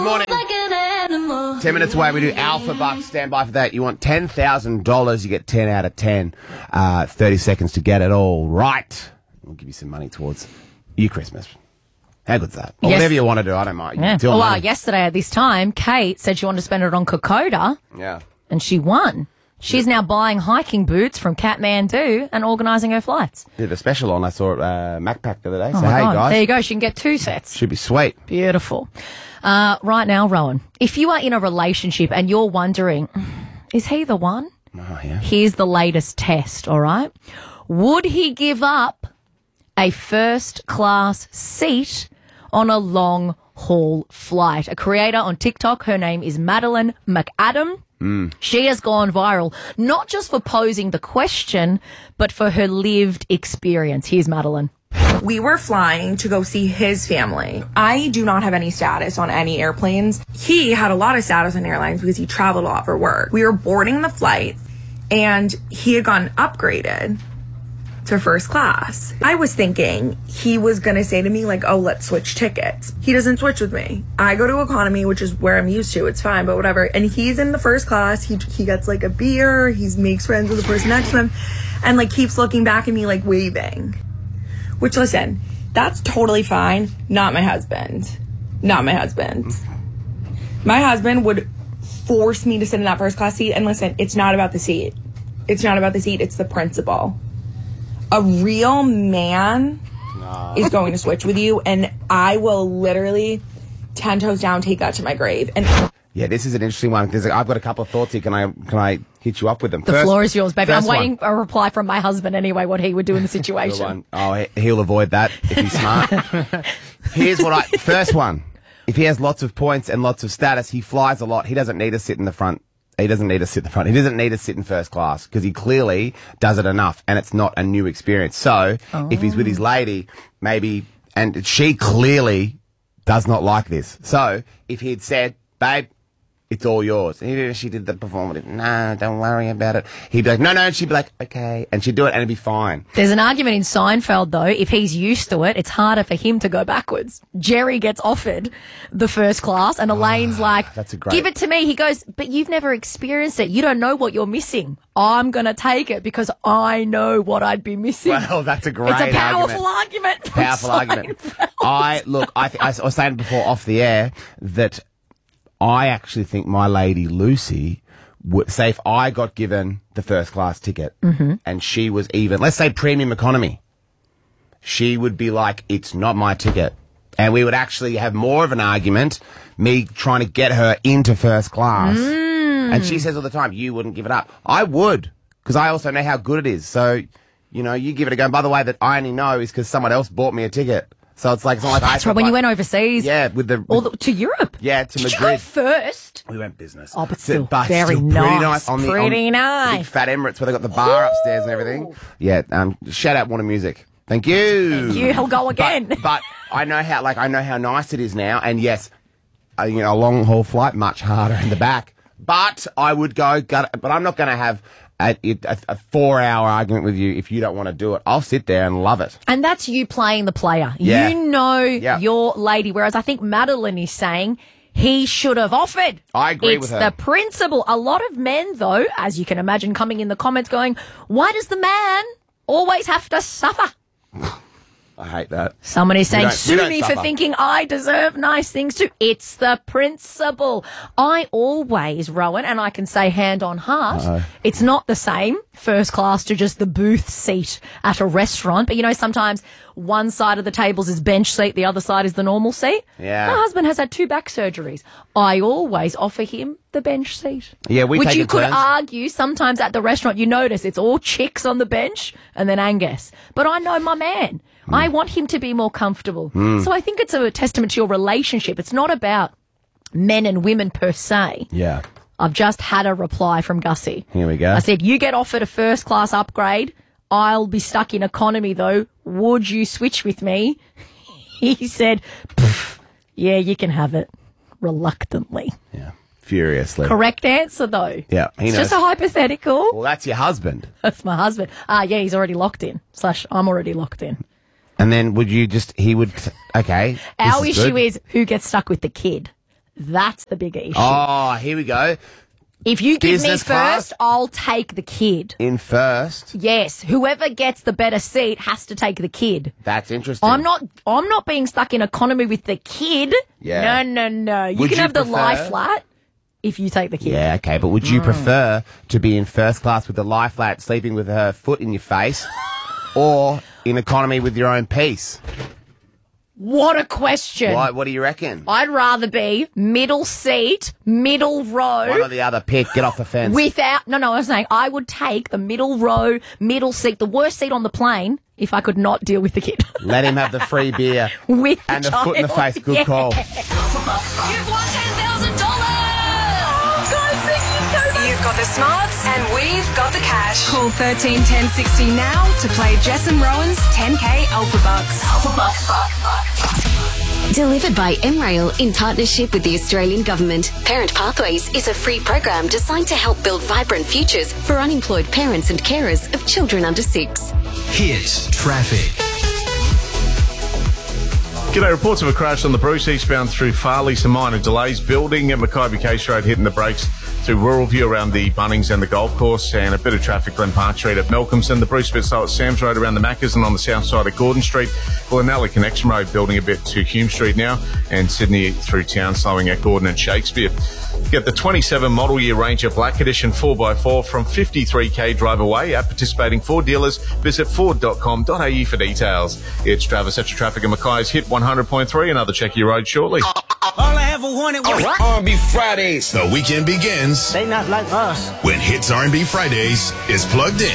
Morning. 10 minutes away, we do Alpha Bucks. Stand by for that. You want $10,000, you get 10 out of 10. 30 seconds to get it all right. We'll give you some money towards your Christmas. How good's that? Or whatever you want to do, I don't mind. Yeah. Well, yesterday at this time, Kate said she wanted to spend it on Kokoda. Yeah. And she won. She's now buying hiking boots from Kathmandu and organising her flights. Did a special on. I saw it Macpac the other day. Oh So, my hey, God. guys. There you go. She can get 2 sets. Should be sweet. Beautiful. Right now, Rowan, if you are in a relationship and you're wondering, is he the one? Oh, yeah. Here's the latest test, all right? Would he give up a first-class seat on a long-haul flight? A creator on TikTok, her name is Madeline McAdam. She has gone viral, not just for posing the question, but for her lived experience. Here's Madeline. We were flying to go see his family. I do not have any status on any airplanes. He had a lot of status on airlines because he traveled a lot for work. We were boarding the flight and he had gotten upgraded to first class. I was thinking he was going to say to me like, oh, let's switch tickets. He doesn't switch with me. I go to economy, which is where I'm used to. It's fine, but whatever. And he's in the first class. He gets like a beer. He makes friends with the person next to him and like keeps looking back at me like waving. Which, listen, that's totally fine. Not my husband. Not my husband. My husband would force me to sit in that first class seat. And listen, it's not about the seat. It's not about the seat. It's the principle. A real man is going to switch with you. And I will literally 10 toes down take that to my grave. And Yeah, this is an interesting one. I've got a couple of thoughts here. Can I hit you up with them? The floor is yours, baby. I'm waiting for a reply from my husband anyway, what he would do in the situation. Oh, he'll avoid that if he's smart. Here's first one. If he has lots of points and lots of status, he flies a lot. He doesn't need to sit in the front. He doesn't need to sit in the front. He doesn't need to sit in first class because he clearly does it enough and it's not a new experience. So if he's with his lady, maybe, and she clearly does not like this. So if he'd said, babe, it's all yours. And if she did the performative, no, don't worry about it. He'd be like, no, and she'd be like, okay. And she'd do it and it'd be fine. There's an argument in Seinfeld, though. If he's used to it, it's harder for him to go backwards. Jerry gets offered the first class and Elaine's like, that's a great... give it to me. He goes, but you've never experienced it. You don't know what you're missing. I'm going to take it because I know what I'd be missing. Well, that's a great argument. It's a powerful argument. Powerful argument. I was saying before off the air that I actually think my lady Lucy would say if I got given the first class ticket and she was even, let's say premium economy, she would be like, it's not my ticket. And we would actually have more of an argument, me trying to get her into first class. And she says all the time, you wouldn't give it up. I would, because I also know how good it is. So, you know, you give it a go. And by the way, that I only know is because someone else bought me a ticket. So it's like, it's not like that's right, when you went overseas. Yeah, to Europe. Yeah, to Did Madrid. you go first? We went business. Oh, but still Pretty nice. nice. Pretty nice. Big fat Emirates where they got the bar upstairs and everything. Yeah, shout out Warner Music. Thank you. Thank you. He'll go again. But I know how nice it is now. And yes, a long haul flight, much harder in the back. But I would go, but I'm not going to have a 4-hour argument with you if you don't want to do it. I'll sit there and love it. And that's you playing the player. Yeah. You know your lady, whereas I think Madeline is saying he should have offered. I agree with her. It's the principle. A lot of men, though, as you can imagine, coming in the comments going, why does the man always have to suffer? I hate that. Someone is saying, we don't sue me for suffer. thinking I deserve nice things too. It's the principle. I always, Rowan, and I can say hand on heart, it's not the same first class to just the booth seat at a restaurant. But, sometimes one side of the tables is bench seat, the other side is the normal seat. Yeah. My husband has had 2 back surgeries. I always offer him the bench seat. Yeah, we Which take you it could turns. argue sometimes at the restaurant, you notice it's all chicks on the bench and then Angus. But I know my man. I want him to be more comfortable. So I think it's a testament to your relationship. It's not about men and women per se. Yeah. I've just had a reply from Gussie. Here we go. I said, you get offered a first class upgrade. I'll be stuck in economy though. Would you switch with me? He said, yeah, you can have it. Reluctantly. Yeah. Furiously. Correct answer though. Yeah. It's just a hypothetical. Well, that's your husband. That's my husband. Yeah, he's already locked in. / I'm already locked in. And then okay. Our this issue good. is who gets stuck with the kid. That's the bigger issue. Oh, here we go. If you give Business me class? first, I'll take the kid. In first. Yes, whoever gets the better seat has to take the kid. That's interesting. I'm not being stuck in economy with the kid. Yeah. No. You Would can you have the prefer- lie flat if you take the kid. Yeah, okay, but would you prefer to be in first class with the lie flat, sleeping with her foot in your face, or in economy with your own piece? What a question. What do you reckon? I'd rather be middle seat, middle row. One or the other, pick, get off the fence. I was saying I would take the middle row, middle seat, the worst seat on the plane if I could not deal with the kid. Let him have the free beer. With and the the foot in the child. face. Good Yeah. call. You've won $10,000! You've got the smarts and we've got the cash. Call 13 10 60 now to play Jess and Rowan's 10K Alpha Bucks. Delivered by MRail in partnership with the Australian Government. Parent Pathways is a free program designed to help build vibrant futures for unemployed parents and carers of children under 6. Hit traffic. G'day, reports of a crash on the Bruce eastbound through Farley. Some minor delays building at Mackay Case Road, hitting the brakes through Rural View around the Bunnings and the golf course, and a bit of traffic Glen Park Street at Malcolmson. The Bruce bit slow at Sam's Road around the Maccas and on the south side of Gordon Street. Glenelly Connection Road building a bit to Hume Street now, and Sydney through town slowing at Gordon and Shakespeare. Get the 27 model year Ranger Black Edition 4x4 from 53k drive away at participating Ford dealers. Visit ford.com.au for details. It's Travis Extra Traffic and Mackay's Hit 100.3. Another check your road shortly. All I ever wanted was R&B Fridays. The weekend begins They not like us. when Hits R&B Fridays is plugged in.